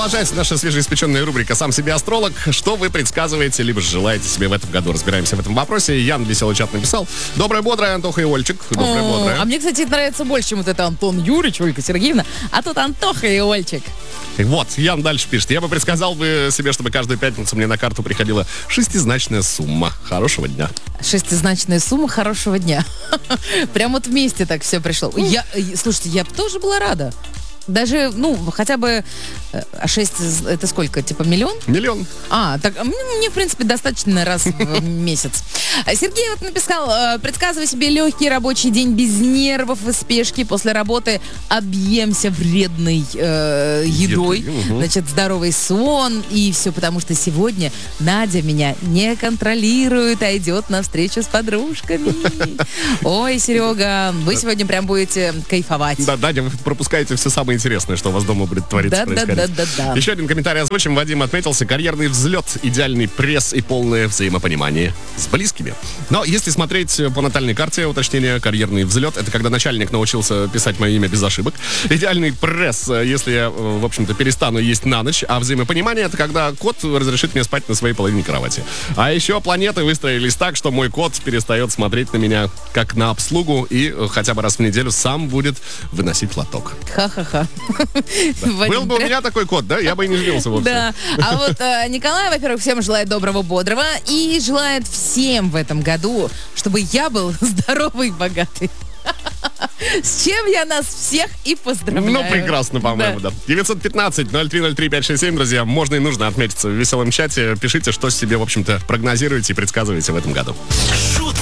Продолжается наша свежеиспеченная рубрика «Сам себе астролог». Что вы предсказываете, либо желаете себе в этом году? Разбираемся в этом вопросе. Ян веселый чат написал. Доброе, бодрое, Антоха и Ольчик. Доброе, бодрое. А мне, кстати, это нравится больше, чем вот это Антон Юрьевич, Ольга Сергеевна. А тут Антоха и Ольчик. Вот, Ян дальше пишет. Я бы предсказал бы себе, чтобы каждую пятницу мне на карту приходила шестизначная сумма. Хорошего дня. Шестизначная сумма хорошего дня. Прям вот вместе так все пришло. Слушайте, я бы тоже была рада. Даже, хотя бы 6, это сколько? Типа миллион? Миллион. Так мне, в принципе, достаточно раз в месяц. Сергей вот написал, предсказывай себе легкий рабочий день без нервов и спешки. После работы объемся вредной едой. Значит, здоровый сон и все, потому что сегодня Надя меня не контролирует, а идет на встречу с подружками. Ой, Серега, вы сегодня прям будете кайфовать. Да, Надя, вы пропускаете все самое интересное, что у вас дома будет твориться, происходить. Да. Еще один комментарий озвучим. Вадим отметился. Карьерный взлет, идеальный пресс и полное взаимопонимание с близкими. Но если смотреть по натальной карте, уточнение, карьерный взлет, это когда начальник научился писать мое имя без ошибок. Идеальный пресс, если я, в общем-то, перестану есть на ночь. А взаимопонимание, это когда кот разрешит мне спать на своей половине кровати. А еще планеты выстроились так, что мой кот перестает смотреть на меня как на обслугу и хотя бы раз в неделю сам будет выносить лоток. Ха-ха-ха. Да. Был бы у меня такой кот, да? Я бы и не женился вовсе. Да. А вот Николай, во-первых, всем желает доброго, бодрого и желает всем в этом году, чтобы я был здоровый и богатый. С чем я нас всех и поздравляю. Прекрасно, по-моему, да. 915-0303-567, друзья. Можно и нужно отметиться в веселом чате. Пишите, что себе, в общем-то, прогнозируете и предсказываете в этом году. Шутки